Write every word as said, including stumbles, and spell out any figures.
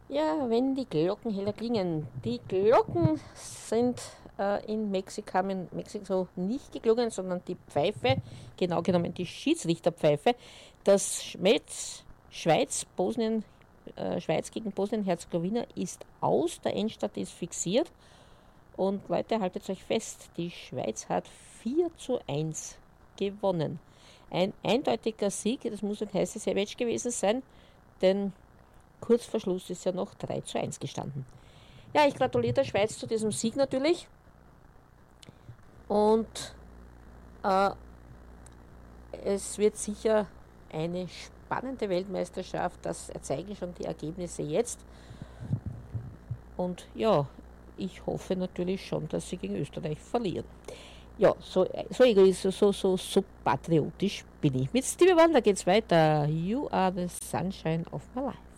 Ja, wenn die Glocken heller klingen. Die Glocken sind äh, in Mexiko, haben in Mexiko nicht geklungen, sondern die Pfeife, genau genommen die Schiedsrichterpfeife, das Schmelz, Schweiz, Bosnien, äh, Schweiz gegen Bosnien-Herzegowina ist aus, der Endstand ist fixiert. Und Leute, haltet euch fest, die Schweiz hat vier zu eins gewonnen. Ein eindeutiger Sieg, das muss ein heißes Match gewesen sein, denn kurz vor Schluss ist ja noch drei zu eins gestanden. Ja, ich gratuliere der Schweiz zu diesem Sieg natürlich. Und äh, es wird sicher eine spannende Weltmeisterschaft. Das zeigen schon die Ergebnisse jetzt. Und ja, ich hoffe natürlich schon, dass sie gegen Österreich verlieren. Ja, so, so egoistisch, so, so, so patriotisch bin ich. Mit Stevie Wonder geht's weiter. You are the sunshine of my life.